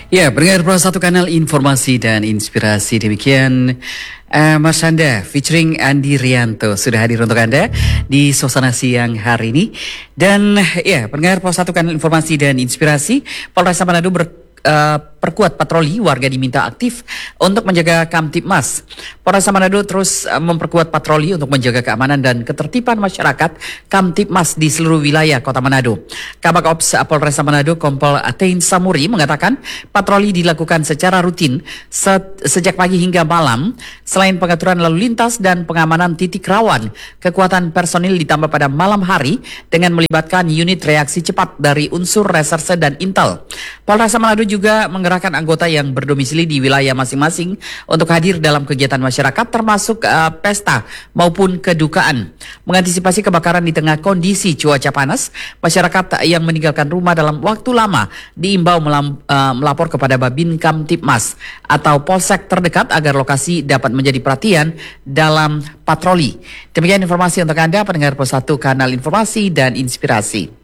Ya, pendengar Pro 1 Kanal Informasi dan Inspirasi. Demikian Mas Anda featuring Andi Rianto sudah hadir untuk Anda di suasana siang hari ini. Dan ya, pendengar Pro 1 Kanal Informasi dan Inspirasi, Polres Manado perkuat patroli, warga diminta aktif untuk menjaga Kamtibmas. Polres Manado terus memperkuat patroli untuk menjaga keamanan dan ketertiban masyarakat Kamtibmas di seluruh wilayah Kota Manado. Kabak Ops Polres Manado Kompol Atein Samuri mengatakan patroli dilakukan secara rutin sejak pagi hingga malam. Selain pengaturan lalu lintas dan pengamanan titik rawan, kekuatan personil ditambah pada malam hari dengan melibatkan unit reaksi cepat dari unsur reserse dan intel. Polres Manado juga mengerahkan anggota yang berdomisili di wilayah masing-masing untuk hadir dalam kegiatan masyarakat termasuk pesta maupun kedukaan. Mengantisipasi kebakaran di tengah kondisi cuaca panas, masyarakat yang meninggalkan rumah dalam waktu lama diimbau melapor kepada Babin Kamtibmas atau Polsek terdekat agar lokasi dapat menjadi perhatian dalam patroli. Demikian informasi untuk Anda pendengar Pro 1 Kanal Informasi dan Inspirasi.